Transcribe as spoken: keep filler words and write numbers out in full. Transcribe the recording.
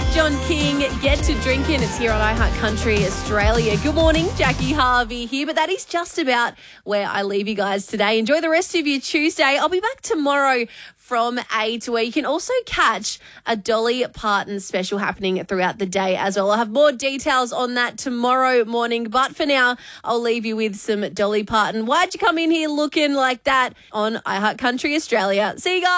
John King, Get to Drinking. It's here on iHeartCountry Australia. Good morning, Jackie Harvey here, but that is just about where I leave you guys today. Enjoy the rest of your Tuesday. I'll be back tomorrow from eight, where you can also catch a Dolly Parton special happening throughout the day as well. I'll have more details on that tomorrow morning, but for now, I'll leave you with some Dolly Parton. Why'd you come in here looking like that on iHeartCountry Australia? See you guys.